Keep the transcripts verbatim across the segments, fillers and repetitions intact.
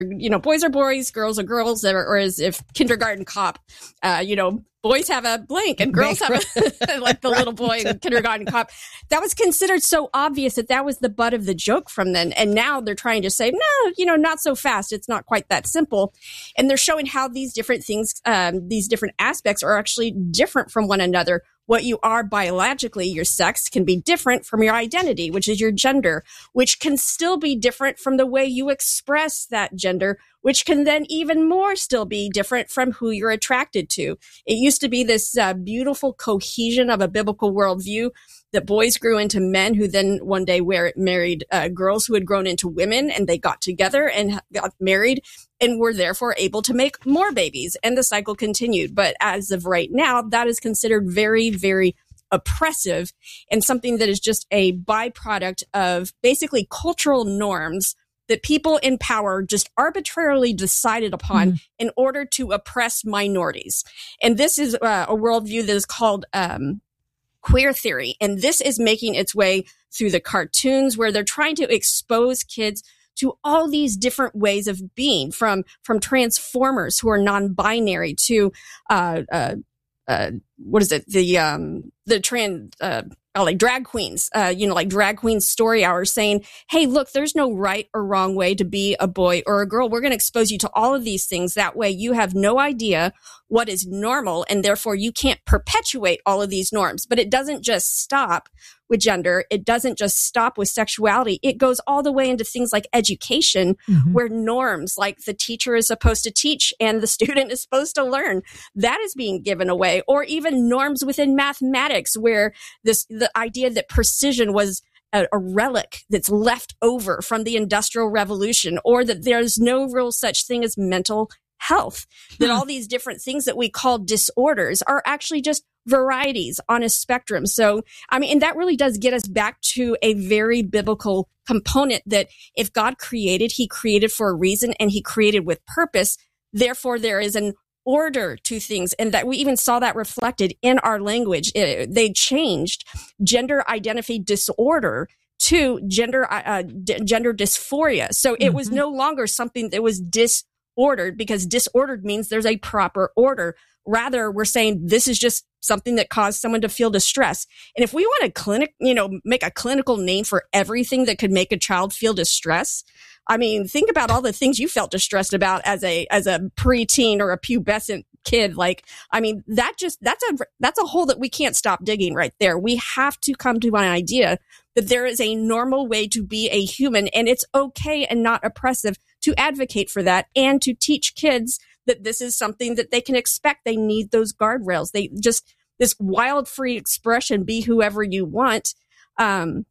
you know, boys are boys, girls are girls, or, or as if Kindergarten Cop, uh, you know, boys have a blank and girls have a, like the Right. little boy in Kindergarten Cop. That was considered so obvious that that was the butt of the joke from then. And now they're trying to say, no, you know, not so fast. It's not quite that simple. And they're showing how these different things, um, these different aspects are actually different from one another. What you are biologically, your sex, can be different from your identity, which is your gender, which can still be different from the way you express that gender, which can then even more still be different from who you're attracted to. It used to be this uh, beautiful cohesion of a biblical worldview that boys grew into men who then one day were married uh, girls who had grown into women, and they got together and got married and were therefore able to make more babies, and the cycle continued. But as of right now, that is considered very, very oppressive and something that is just a byproduct of basically cultural norms that people in power just arbitrarily decided upon mm. in order to oppress minorities. And this is uh, a worldview that is called um, queer theory. And this is making its way through the cartoons where they're trying to expose kids to all these different ways of being, from from transformers who are non-binary to uh, uh, uh, what is it? The um, the trans uh, oh, like drag queens, uh, you know, like drag queen story hour, saying, "Hey, look, there's no right or wrong way to be a boy or a girl. We're going to expose you to all of these things. That way, you have no idea what is normal, and therefore you can't perpetuate all of these norms." But it doesn't just stop with gender. It doesn't just stop with sexuality. It goes all the way into things like education, mm-hmm. where norms like the teacher is supposed to teach and the student is supposed to learn, that is being given away. Or even norms within mathematics, where this the idea that precision was a, a relic that's left over from the Industrial Revolution, or that there's no real such thing as mental health, that all these different things that we call disorders are actually just varieties on a spectrum. So, I mean, and that really does get us back to a very biblical component that if God created, he created for a reason and he created with purpose. Therefore, there is an order to things. And that we even saw that reflected in our language. It, they changed gender identity disorder to gender, uh, d- gender dysphoria. So it mm-hmm. was no longer something that was disordered, because disordered means there's a proper order. Rather, we're saying this is just something that caused someone to feel distress. And if we want to clinic, you know, make a clinical name for everything that could make a child feel distress, I mean, think about all the things you felt distressed about as a as a preteen or a pubescent kid. Like, I mean, that just that's a that's a hole that we can't stop digging right there. We have to come to an idea that there is a normal way to be a human, and it's okay and not oppressive to advocate for that and to teach kids that this is something that they can expect. They need those guardrails. They just, this wild, free expression, be whoever you want. Um,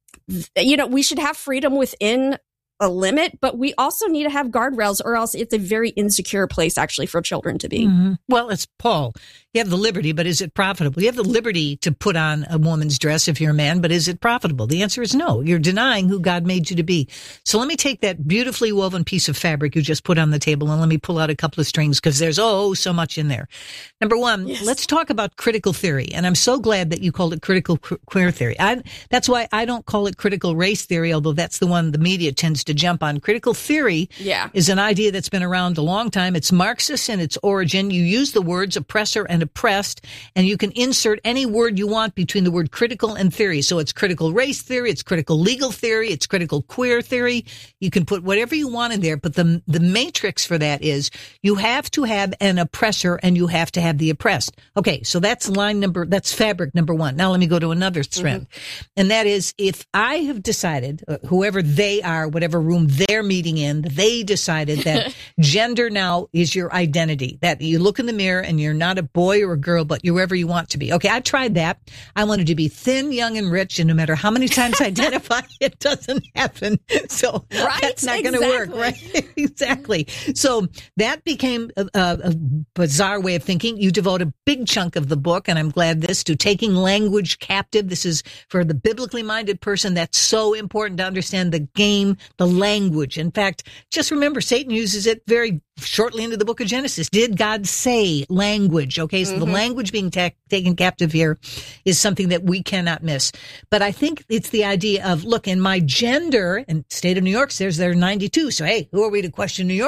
you know, we should have freedom within a limit, but we also need to have guardrails, or else it's a very insecure place actually for children to be. Mm-hmm. Well, it's Paul. You have the liberty, but is it profitable? You have the liberty to put on a woman's dress if you're a man, but is it profitable? The answer is no. You're denying who God made you to be. So let me take that beautifully woven piece of fabric you just put on the table, and let me pull out a couple of strings, because there's oh so much in there. Number one, yes. Let's talk about critical theory. And I'm so glad that you called it critical queer theory. I, that's why I don't call it critical race theory, although that's the one the media tends to jump on. Critical theory yeah. is an idea that's been around a long time. It's Marxist in its origin. You use the words oppressor and oppressed, and you can insert any word you want between the word critical and theory. So it's critical race theory, it's critical legal theory, it's critical queer theory. You can put whatever you want in there, but the the matrix for that is you have to have an oppressor and you have to have the oppressed. Okay, so that's line number, that's fabric number one. Now let me go to another strand. Mm-hmm. And that is, if I have decided, uh, whoever they are, whatever room they're meeting in, they decided that gender now is your identity, that you look in the mirror and you're not a boy or a girl, but you're wherever you want to be. Okay, I tried that. I wanted to be thin, young, and rich, and no matter how many times I identify, it doesn't happen. So right? that's not exactly. going to work, right? Exactly. So that became a, a, a bizarre way of thinking. You devote a big chunk of the book, and I'm glad this, to taking language captive. This is for the biblically minded person. That's so important to understand the game, the language. In fact, just remember, Satan uses it very shortly into the book of Genesis. Did God say language? Okay, so mm-hmm. the language being ta- taken captive here is something that we cannot miss. But I think it's the idea of, look, in my gender, and state of New York says they're ninety-two. So, hey, who are we to question New York?